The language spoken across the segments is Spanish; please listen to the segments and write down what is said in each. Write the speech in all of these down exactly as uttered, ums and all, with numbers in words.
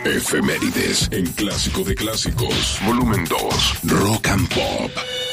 Efemérides en Clásico de Clásicos, volumen dos, Rock and Pop.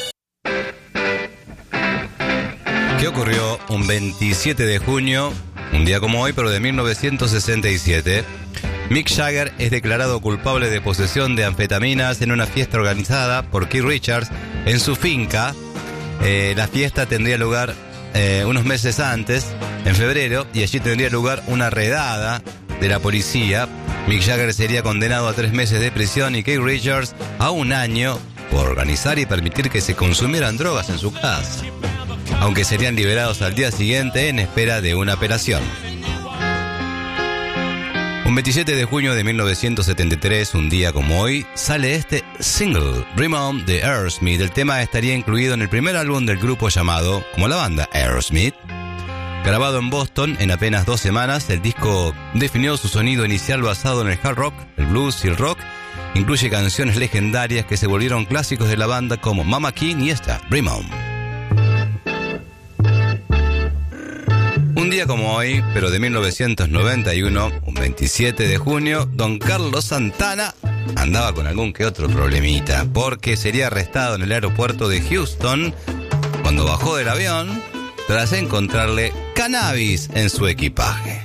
¿Qué ocurrió un veintisiete de junio, un día como hoy, pero de mil novecientos sesenta y siete? Mick Jagger es declarado culpable de posesión de anfetaminas en una fiesta organizada por Keith Richards en su finca. Eh, la fiesta tendría lugar eh, unos meses antes, en febrero, y allí tendría lugar una redada de la policía. Mick Jagger sería condenado a tres meses de prisión y Keith Richards a un año por organizar y permitir que se consumieran drogas en su casa, aunque serían liberados al día siguiente en espera de una apelación. Un veintisiete de junio de mil novecientos setenta y tres, un día como hoy, sale este single, Dream On, de Aerosmith. El tema estaría incluido en el primer álbum del grupo llamado como la banda Aerosmith. Grabado en Boston en apenas dos semanas, el disco definió su sonido inicial basado en el hard rock, el blues y el rock. Incluye canciones legendarias que se volvieron clásicos de la banda como Mama King y esta, Dream On. Un día como hoy, pero de mil novecientos noventa y uno, un veintisiete de junio, don Carlos Santana andaba con algún que otro problemita, porque sería arrestado en el aeropuerto de Houston cuando bajó del avión tras encontrarle cannabis en su equipaje.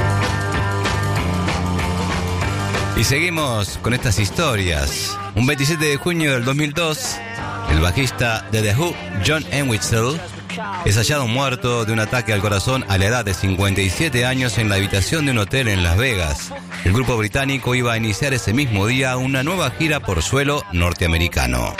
Y seguimos con estas historias. Un veintisiete de junio del dos mil dos, el bajista de The Who, John Entwistle, es hallado muerto de un ataque al corazón a la edad de cincuenta y siete años en la habitación de un hotel en Las Vegas. El grupo británico iba a iniciar ese mismo día una nueva gira por suelo norteamericano.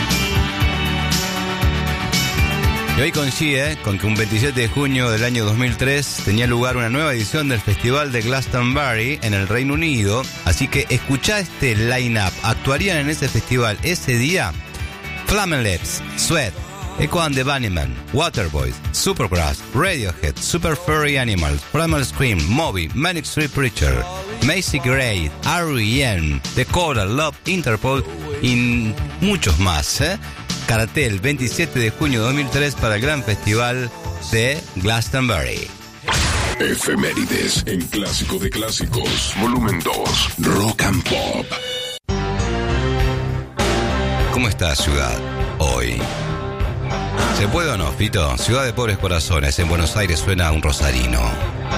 Y hoy coincide con que un veintisiete de junio del año dos mil tres tenía lugar una nueva edición del Festival de Glastonbury en el Reino Unido. Así que escuchá este line-up. Actuarían en ese festival ese día Flaming Lips, Sweat, Echo and the Bunnymen, Waterboys, Supergrass, Radiohead, Super Furry Animals, Primal Scream, Moby, Manic Street Preacher, Macy Gray, R E M, The Coral, Love, Interpol y muchos más, ¿eh? Cartel veintisiete de junio de dos mil tres para el gran festival de Glastonbury. Efemérides en Clásico de Clásicos, volumen dos, Rock and Pop. ¿Cómo está ciudad hoy? ¿Se puede o no, Fito? Ciudad de pobres corazones, en Buenos Aires suena un rosarino.